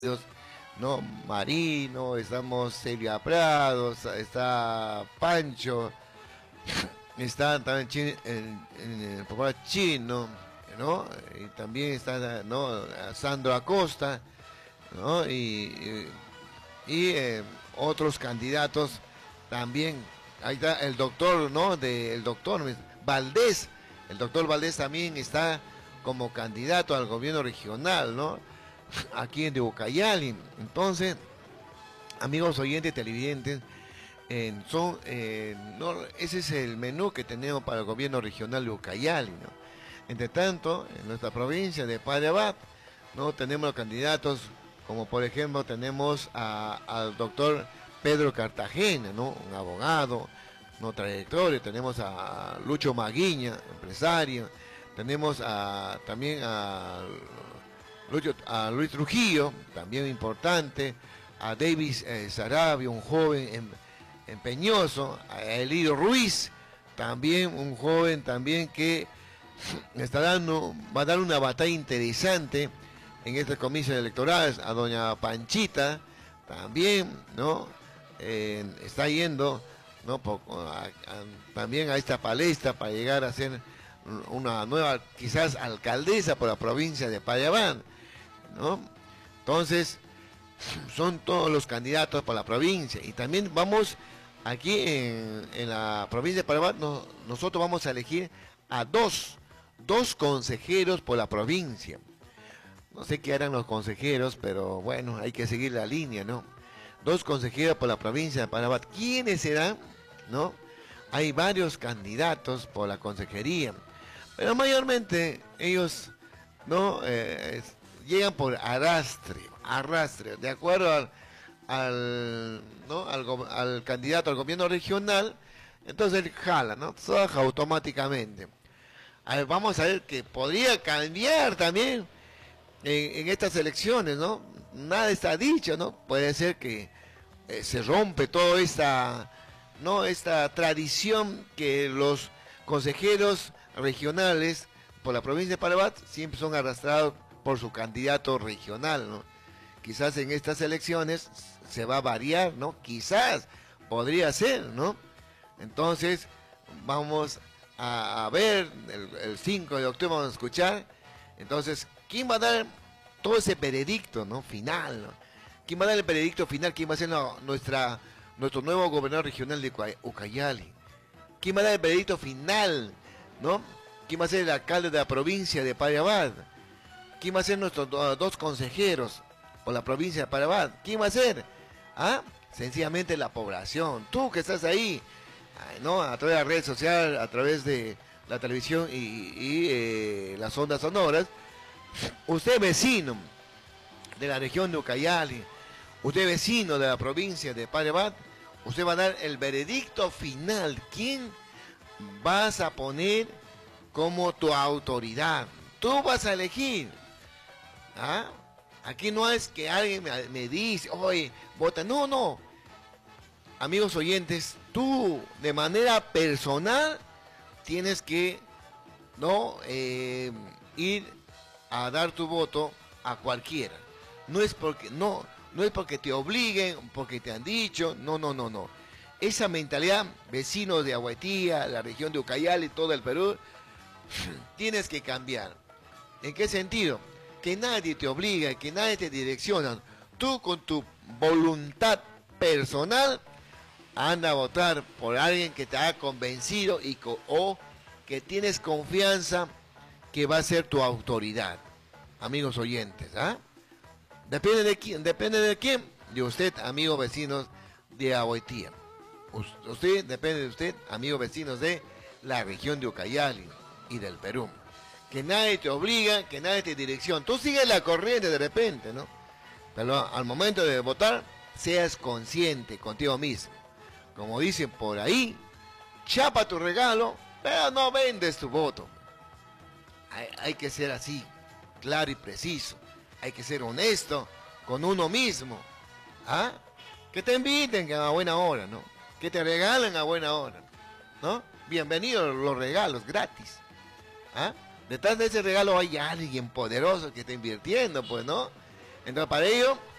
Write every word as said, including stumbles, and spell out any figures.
¿no? Marino, estamos Celia Prados, está Pancho, está también Chin- en, en el popular Chino, ¿no? Y también está, ¿no? Sandro Acosta, ¿no? Y, y, y, eh, otros candidatos también. Ahí está el doctor, ¿no? De, el doctor Valdés, el doctor Valdés también está como candidato al gobierno regional, ¿no? Aquí en de Ucayali. Entonces, amigos oyentes televidentes, eh, son, eh, no, ese es el menú que tenemos para el gobierno regional de Ucayali, ¿no? Entre tanto, en nuestra provincia de Padre Abad, ¿no? Tenemos los candidatos, como por ejemplo tenemos a- al doctor Pedro Cartagena, ¿no? Un abogado, no trayectoria, tenemos a Lucho Maguiña, empresario, tenemos a, también a, Lucho- a Luis Trujillo, también importante, a Davis eh, Sarabia, un joven em- empeñoso, a Elidio Ruiz, también un joven también que está dando, va a dar una batalla interesante en estas comisiones electorales, a doña Panchita, también, ¿no? Eh, está yendo, ¿no? Por- a- a- también a esta palestra para llegar a ser una nueva, quizás alcaldesa por la provincia de Payabán, ¿no? Entonces, son todos los candidatos para la provincia. Y también vamos, aquí en, en la provincia de Paraná, no- nosotros vamos a elegir a dos, dos consejeros por la provincia. No sé qué harán los consejeros, pero bueno, hay que seguir la línea, ¿no? Dos consejeros por la provincia de Panamá. ¿Quiénes serán? ¿No? Hay varios candidatos por la consejería, pero mayormente ellos, ¿no? Eh, es- llegan por arrastre, arrastre, de acuerdo al, al, ¿no? al, go- al candidato al gobierno regional, entonces él jala, ¿no? Soja automáticamente. A ver, vamos a ver que podría cambiar también en, en estas elecciones, ¿no? Nada está dicho, ¿no? Puede ser que eh, se rompe toda esta, ¿no? Esta tradición que los consejeros regionales por la provincia de Parabat siempre son arrastrados por su candidato regional, ¿no? Quizás en estas elecciones se va a variar, ¿no? Quizás podría ser, ¿no? Entonces, vamos a, a ver, el, el cinco de octubre vamos a escuchar. Entonces, ¿quién va a dar todo ese veredicto, ¿no? Final, ¿no? ¿Quién va a dar el veredicto final? ¿Quién va a ser no, nuestra, nuestro nuevo gobernador regional de Ucay- Ucayali? ¿Quién va a dar el veredicto final, ¿no? ¿Quién va a ser el alcalde de la provincia de Payabad? ¿Quién va a ser nuestros do- dos consejeros por la provincia de Payabad? ¿Quién va a ser? ¿Ah? Sencillamente la población. Tú que estás ahí, ay, ¿no? A través de la red social, a través de la televisión y, y, eh, las ondas sonoras. Usted vecino de la región de Ucayali, usted vecino de la provincia de Parebat, usted va a dar el veredicto final. ¿Quién vas a poner como tu autoridad? Tú vas a elegir. ¿Ah? Aquí no es que alguien me, me dice, oye, vota. No, no. Amigos oyentes, tú de manera personal tienes que, ¿no? Eh, ir a dar tu voto a cualquiera. No es porque, no, no es porque te obliguen, porque te han dicho, no, no, no, no. Esa mentalidad, vecinos de Aguaitía, la región de Ucayali, todo el Perú, tienes que cambiar. ¿En qué sentido? Que nadie te obliga, que nadie te direcciona. Tú con tu voluntad personal anda a votar por alguien que te ha convencido y co o que tienes confianza que va a ser tu autoridad. Amigos oyentes, ¿ah? Depende de quién, depende de quién, de usted, amigos vecinos de Aguaitía. Usted, depende de usted, amigos vecinos de la región de Ucayali y del Perú. Que nadie te obliga, que nadie te direcciona. Tú sigues la corriente de repente, ¿no? Pero al momento de votar, seas consciente contigo mismo. Como dicen por ahí, chapa tu regalo, pero no vendes tu voto. Hay, hay que ser así, claro y preciso. Hay que ser honesto con uno mismo. ¿Ah? Que te inviten a buena hora, ¿no? Que te regalen a buena hora, ¿no? Bienvenidos los regalos gratis. ¿Ah? Detrás de ese regalo hay alguien poderoso que está invirtiendo, pues, ¿no? Entonces, para ello,